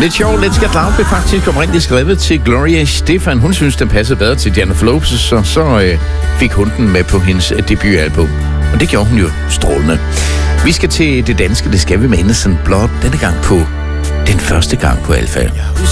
Lidt sjovt, Let's Get Loud blev faktisk oprindeligt skrevet til Gloria Estefan. Hun synes, den passede bedre til Jennifer Lopez, og så fik hun den med på hendes debutalbum. Og det gjorde hun jo strålende. Vi skal til det danske, det skal vi med Innocent Blood, denne gang på den første gang på Alfa.